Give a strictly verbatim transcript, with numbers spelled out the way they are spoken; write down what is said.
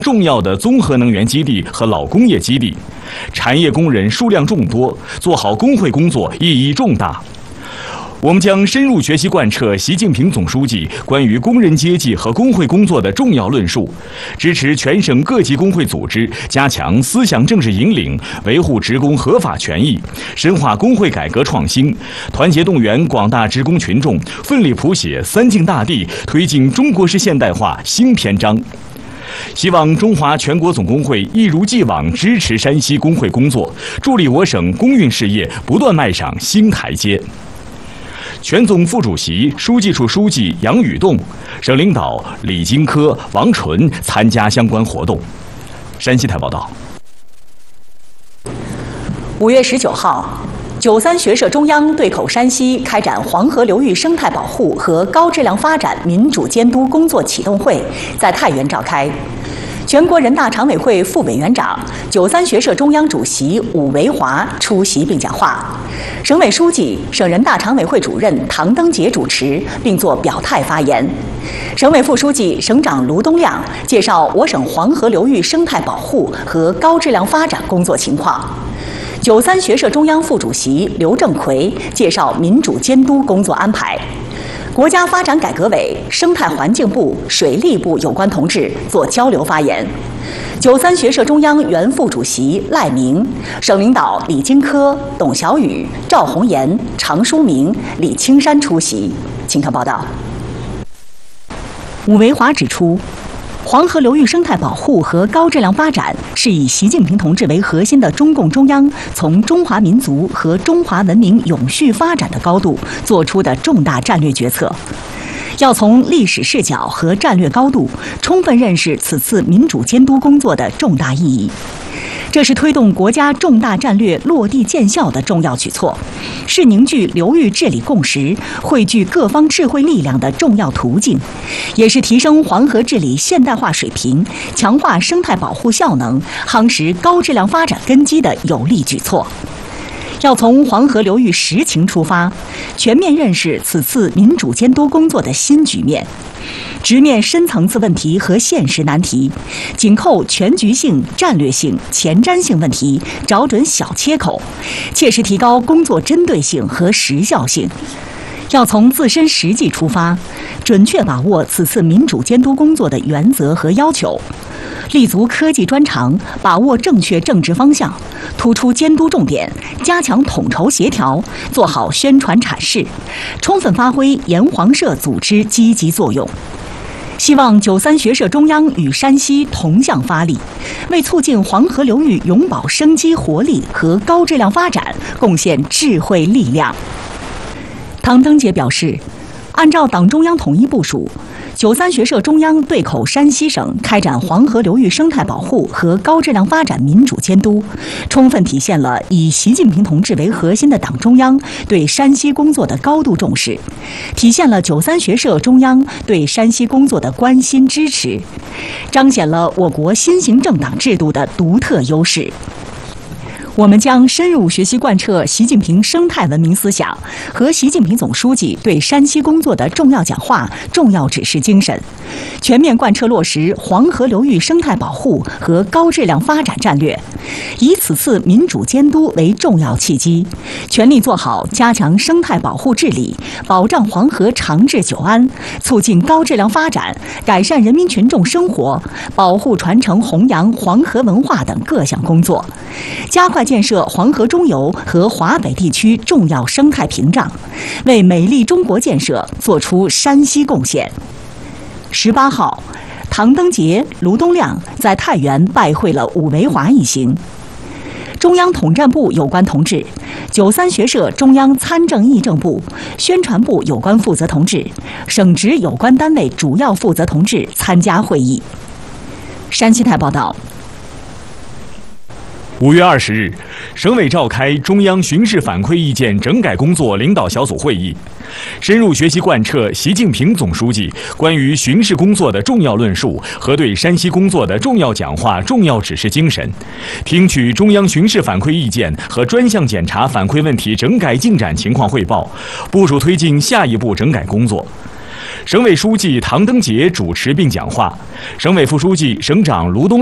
重要的综合能源基地和老工业基地，产业工人数量众多，做好工会工作意义重大。我们将深入学习贯彻习近平总书记关于工人阶级和工会工作的重要论述，支持全省各级工会组织加强思想政治引领，维护职工合法权益，深化工会改革创新，团结动员广大职工群众，奋力谱写三晋大地推进中国式现代化新篇章。希望中华全国总工会一如既往支持山西工会工作，助力我省工运事业不断迈上新台阶。全总副主席、书记处书记杨宇栋，省领导李金科、王纯参加相关活动。山西台报道。 五月十九号，九三学社中央对口山西开展黄河流域生态保护和高质量发展民主监督工作启动会在太原召开。全国人大常委会副委员长、九三学社中央主席伍维华出席并讲话，省委书记、省人大常委会主任唐登杰主持并作表态发言。省委副书记、省长卢东亮介绍我省黄河流域生态保护和高质量发展工作情况。九三学社中央副主席刘正奎介绍民主监督工作安排。国家发展改革委、生态环境部、水利部有关同志做交流发言。九三学社中央原副主席赖明、省领导李金科、董小雨、赵红岩、常书明、李青山出席。请看报道。伍维华指出，黄河流域生态保护和高质量发展是以习近平同志为核心的中共中央从中华民族和中华文明永续发展的高度做出的重大战略决策。要从历史视角和战略高度充分认识此次民主监督工作的重大意义。这是推动国家重大战略落地见效的重要举措，是凝聚流域治理共识、汇聚各方智慧力量的重要途径，也是提升黄河治理现代化水平、强化生态保护效能、夯实高质量发展根基的有力举措。要从黄河流域实情出发，全面认识此次民主监督工作的新局面，直面深层次问题和现实难题，紧扣全局性、战略性、前瞻性问题，找准小切口，切实提高工作针对性和时效性。要从自身实际出发，准确把握此次民主监督工作的原则和要求，立足科技专长，把握正确政治方向，突出监督重点，加强统筹协调，做好宣传阐释，充分发挥沿黄社组织积极作用。希望九三学社中央与山西同向发力，为促进黄河流域永葆生机活力和高质量发展贡献智慧力量。唐登杰表示，按照党中央统一部署，九三学社中央对口山西省开展黄河流域生态保护和高质量发展民主监督，充分体现了以习近平同志为核心的党中央对山西工作的高度重视，体现了九三学社中央对山西工作的关心支持，彰显了我国新型政党制度的独特优势。我们将深入学习贯彻习近平生态文明思想和习近平总书记对山西工作的重要讲话、重要指示精神，全面贯彻落实黄河流域生态保护和高质量发展战略，以此次民主监督为重要契机，全力做好加强生态保护治理、保障黄河长治久安、促进高质量发展、改善人民群众生活、保护传承弘扬黄河文化等各项工作，加快建设黄河中游和华北地区重要生态屏障，为美丽中国建设做出山西贡献。十八号，唐登杰、卢东亮在太原拜会了伍维华一行。中央统战部有关同志、九三学社中央参政议政部、宣传部有关负责同志、省直有关单位主要负责同志参加会议。山西台报道。 五月二十日，省委召开中央巡视反馈意见整改工作领导小组会议，深入学习贯彻习近平总书记关于巡视工作的重要论述和对山西工作的重要讲话、重要指示精神，听取中央巡视反馈意见和专项检查反馈问题整改进展情况汇报，部署推进下一步整改工作。 省委书记唐登杰主持并讲话，省委副书记、省长卢东